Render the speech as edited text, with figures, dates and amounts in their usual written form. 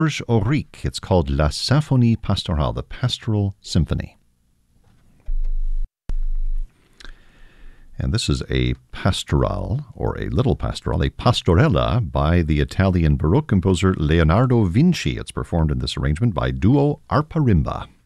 Georges Auric. It's called La Symphonie Pastorale, the Pastoral Symphony. And this is a pastoral, or a little pastoral, a pastorella by the Italian Baroque composer Leonardo Vinci. It's performed in this arrangement by Duo Arparimba.